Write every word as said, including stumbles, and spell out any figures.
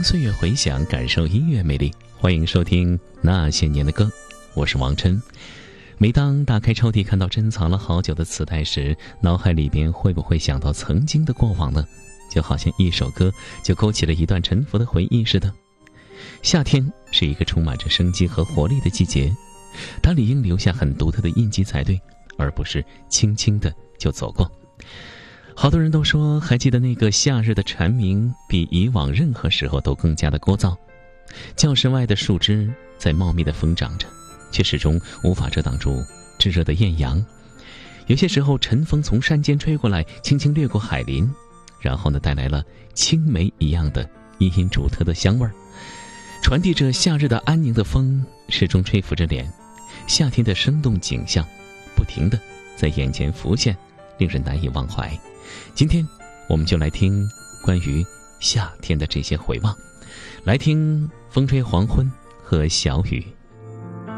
岁月回响，感受音乐魅力。欢迎收听那些年的歌，我是王琛。每当打开抽屉看到珍藏了好久的磁带时，脑海里边会不会想到曾经的过往呢？就好像一首歌就勾起了一段沉浮的回忆似的。夏天是一个充满着生机和活力的季节，它理应留下很独特的印记才对，而不是轻轻的就走过。好多人都说，还记得那个夏日的蝉鸣比以往任何时候都更加的聒噪。教室外的树枝在茂密的疯长着，却始终无法遮挡住炙热的艳阳。有些时候，晨风从山间吹过来，轻轻掠过海林，然后呢，带来了青梅一样的隐隐独特的香味儿，传递着夏日的安宁的风，始终吹拂着脸。夏天的生动景象，不停地在眼前浮现，令人难以忘怀。今天我们就来听关于夏天的这些回望，来听风吹黄昏和小雨。